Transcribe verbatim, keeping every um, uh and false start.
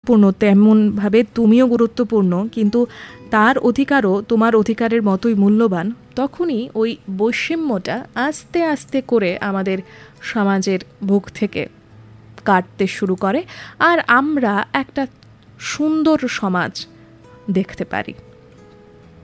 গুরুত্বপূর্ণ তেমনভাবে তুমিও গুরুত্বপূর্ণ, কিন্তু তার অধিকারও তোমার অধিকারের মতোই মূল্যবান, তখনই ওই বৈষম্যটা আস্তে আস্তে করে আমাদের সমাজের বুক থেকে কাটতে শুরু করে, আর আমরা একটা সুন্দর সমাজ দেখতে পারি।